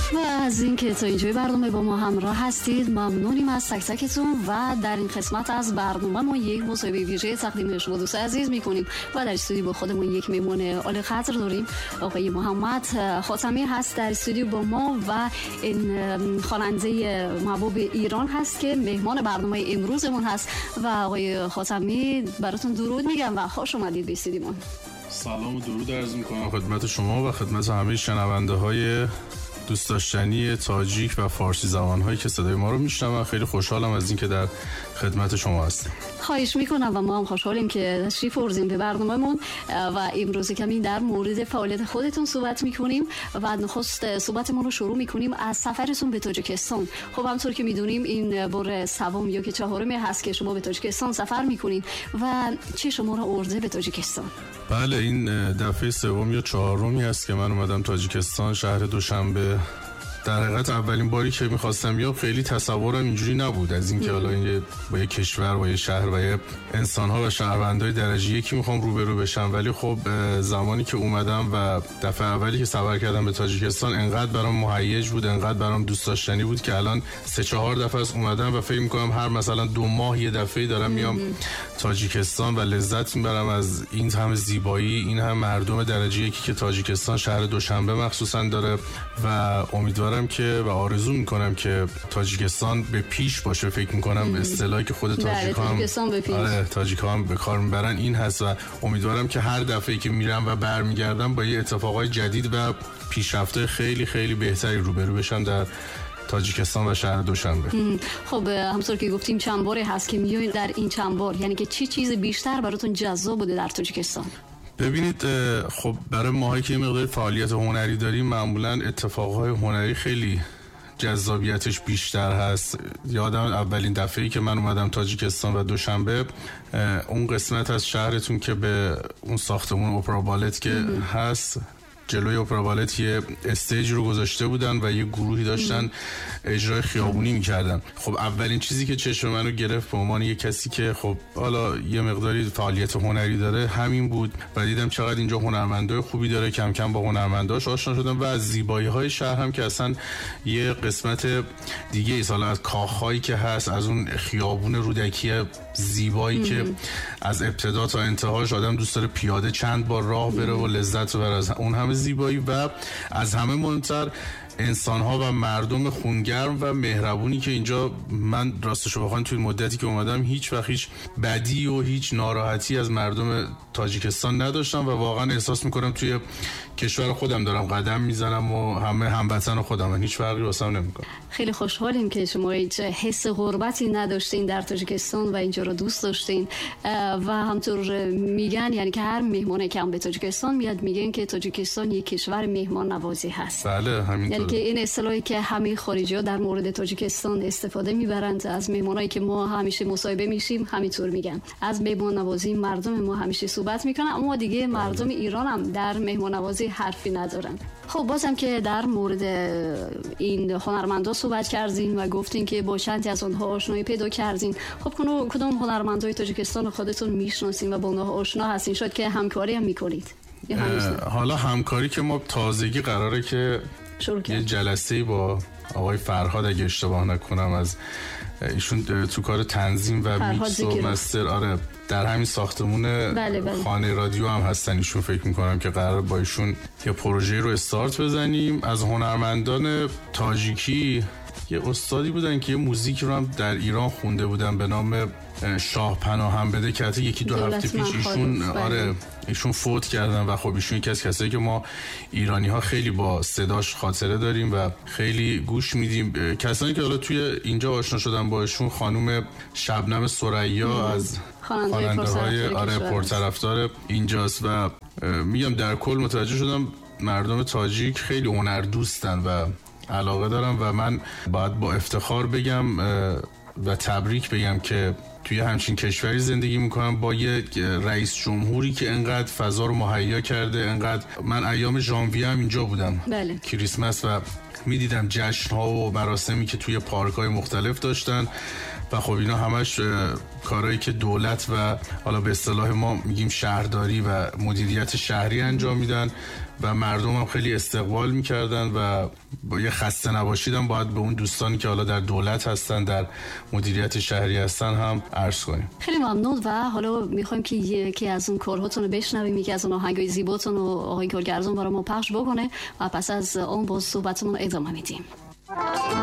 و از اینکه تا اینجای برنامه با ما همراه هستید ممنونیم از تک تکتون. و در این قسمت از برنامه ما یک مصاحبه ویژه تقدیم شما دوست عزیز میکنیم و در استودیو با خودمون یک مهمان عالی قدر داریم. آقای محمد خاتمی هست در استودیو با ما و این خواننده محبوب ایران هست که مهمان برنامه امروزمون هست. و آقای خاتمی براتون درود میگم و خوش اومدید به استودیو. سلام و درود عرض میکنم خدمت شما و خدمت همه شنونده های دوست داشتنی تاجیک و فارسی زبان هایی که صدای ما رو میشنون. خیلی خوشحالم از اینکه در خدمت شما هستم. خواهش میکنم و ما هم خوشحالیم که تشریف آوردین به برنامه‌مون و امروز کمی در مورد فعالیت خودتون صحبت میکنیم و نخست صحبتمون رو شروع میکنیم از سفرتون به تاجیکستان. خب همونطور که میدونیم این بار سوم یا که چهارم هست که شما به تاجیکستان سفر میکنین و چه شما رو آورده به تاجیکستان؟ بله، این دفعه سوم یا چهارمی هست که من اومدم تاجیکستان، شهر دوشنبه. در حقیقت اولین باری که میخواستم بیام خیلی تصورم اینجوری نبود از اینکه حالا این با یه کشور با یه شهر و یه انسان‌ها و شهروندای درجه یکی میخوام روبرو بشم. ولی خب زمانی که اومدم و دفعه اولی که سفر کردم به تاجیکستان انقدر برام مهیج بود، انقدر برام دوست داشتنی بود که الان 3-4 دفعه از اومدم و فکر میکنم هر مثلا 2 ماه یه دفعه دارم میام تاجیکستان و لذت میبرم از این همه زیبایی، این هم مردم درجه یکی که تاجیکستان شهر دوشنبه مخصوصا داره. و امیدوارم که و آرزو میکنم که تاجیکستان به پیش باشه. فکر میکنم اصطلاحی که خود تاجیک‌ها هم به کار میبرن این هست و امیدوارم که هر دفعه که میرم و برمیگردم با یه اتفاقای جدید و پیشرفت‌های خیلی خیلی بهتری روبرو بشم در تاجیکستان و شهر دوشنبه. خب همونطور که گفتیم چند باره هست که میایین، در این چند بار یعنی که چی چیز بیشتر براتون جذاب بوده در تاجیکستان؟ ببینید، خب برای ماهایی که مقدار فعالیت هنری داریم معمولا اتفاقهای هنری خیلی جذابیتش بیشتر هست. یادم اولین دفعه‌ای که من اومدم تاجیکستان و دوشنبه، اون قسمت از شهرتون که به اون ساختمون اپرا بالت که هست جلوی اپرا بالت یه استیج رو گذاشته بودن و یه گروهی داشتن اجرای خیابونی میکردن. خب اولین چیزی که چشم منو گرفت به عنوان یه کسی که خب حالا یه مقداری فعالیت هنری داره همین بود و دیدم چقدر اینجا هنرمندای خوبی داره. کم کم با هنرمنداش آشنا شدم و از زیبایی‌های شهر هم که اصلا یه قسمت دیگه ایست، حالا از کاخ‌هایی که هست، از اون خیابون رودکی زیبایی که از ابتدا تا انتهاش آدم دوست داره پیاده چند بار راه بره و لذت ببره از اون همه زیبایی. و از همه مهمتر انسان‌ها و مردم خونگرم و مهربونی که اینجا من راستشو بخوام توی مدتی که اومدم هیچ وقت هیچ بدی و هیچ ناراحتی از مردم تاجیکستان نداشتم و واقعا احساس میکنم توی کشور خودم دارم قدم میزنم و همه هموطن خودم و هیچ فرقی واسم نمیکنه. خیلی خوشحالیم که شما هیچ حس غربتی نداشتین در تاجیکستان و اینجا رو دوست داشتین و همطور میگن یعنی که هر مهمانی که هم به تاجیکستان میاد میگن که تاجیکستان یک کشور مهمان نوازی هست. بله همینطور. یعنی که این اصطلاحی که همه خارجی‌ها در مورد تاجیکستان استفاده میبرند از مهمانایی که ما همیشه مصاحبه میشیم همینطور میگن از مهمان نوازی مردم ما همیشه صحبت میکنن، اما دیگه مردم ایران هم در مهمان نوازی حرفی ندارن. خب بازم که در مورد این هنرمندا صحبت کردین و گفتین که با چندی از اونها آشنایی پیدا کردین. خب کدوم هنرمندای تاجیکستان خودتون میشناسین و با اونها آشنا هستین؟ شاید که همکاری هم میکنید؟ حالا همکاری که ما تازگی قراره که یه جلسه‌ای با آقای فرهاد اگه اشتباه نکنم از ایشون تو کار تنظیم و میکس و مستر، آره در همین ساختمون بله. خانه رادیو هم هستن ایشون. فکر میکنم که قرار با ایشون یه پروژه رو استارت بزنیم. از هنرمندان تاجیکی یه استادی بودن که یه موزیک رو هم در ایران خونده بودن به نام شاه پناهم بده که حتی 1-2 هفته پیش ایشون ایشون فوت کردن و خب ایشون یکی از کسایی که ما ایرانی ها خیلی با صداش خاطره داریم و خیلی گوش میدیم. کسانی که حالا توی اینجا آشنا شدن با ایشون خانم شبنم ثریا از خواننده های پرطرفدار اینجاست و میگم در کل متوجه شدم مردم تاجیک خیلی هنر دوستن و علاقه دارن و من باید با افتخار بگم و تبریک بگم که توی همچین کشوری زندگی میکنم با یک رئیس جمهوری که انقدر فضا رو مهیا کرده. انقدر من ایام ژانویه هم اینجا بودم، بله. کریسمس، و میدیدم جشن‌ها و مراسمی که توی پارک‌های مختلف داشتن و خب اینا همش کارهایی که دولت و حالا به اصطلاح ما میگیم شهرداری و مدیریت شهری انجام میدن و مردم هم خیلی استقبال میکردن و با یه خسته نباشیدم باید به اون دوستانی که حالا در دولت هستن، در مدیریت شهری هستن هم عرض کنیم. خیلی ممنون و حالا میخوایم که یکی از اون کارهاتون رو بشنویم، یکی از اون آهنگای زیباتون رو آقای گلگرزون برای ما پخش بکنه و پس از اون با صحبتمون ادامه میدیم.